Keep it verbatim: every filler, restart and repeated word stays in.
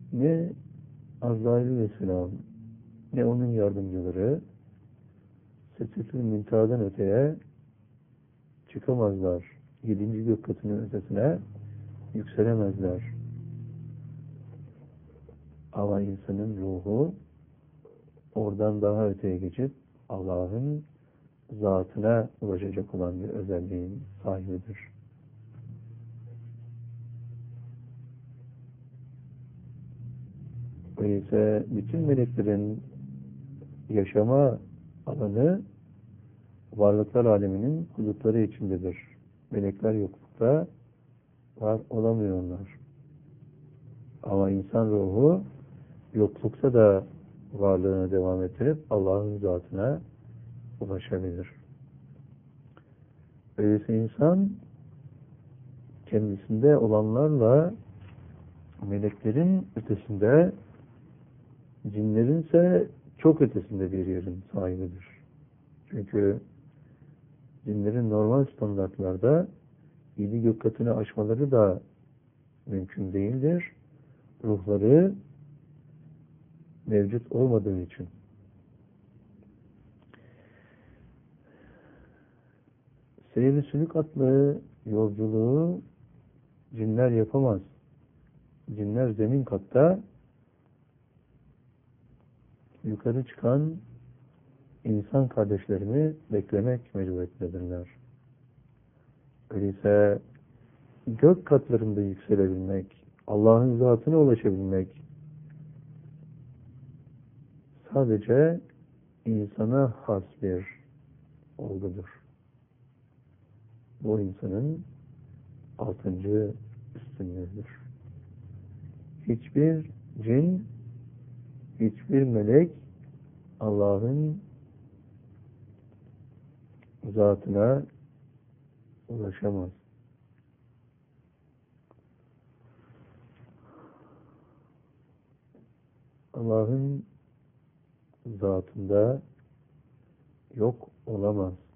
Ne Azrail ve Selam, ne onun yardımcıları Sedretül Münteha'dan öteye çıkamazlar. Yedinci gök katının ötesine yükselemezler. Ama insanın ruhu oradan daha öteye geçip Allah'ın zatına ulaşacak olan bir özelliğin sahibidir. Öyleyse bütün meleklerin yaşama alanı varlıklar aleminin hudutları içindedir. Melekler yoklukta var olamıyorlar. Ama insan ruhu yoklukta da varlığını devam ettirip Allah'ın zatına ulaşabilir. Öyleyse insan kendisinde olanlarla meleklerin ötesinde, cinlerin ise çok ötesinde bir yerin sahibidir. Çünkü cinlerin normal standartlarda yedi gök katını aşmaları da mümkün değildir. Ruhları mevcut olmadığı için. Seyir-i sülük adlı yolculuğu cinler yapamaz. Cinler zemin katta yukarı çıkan insan kardeşlerini beklemek mecburiyetindedirler. Öyleyse gök katlarında yükselebilmek, Allah'ın zatına ulaşabilmek sadece insana has bir olgudur. Bu insanın altıncı üstünlüğüdür. Hiçbir cin, hiçbir melek Allah'ın zatına ulaşamaz. Allah'ın zatında yok olamaz.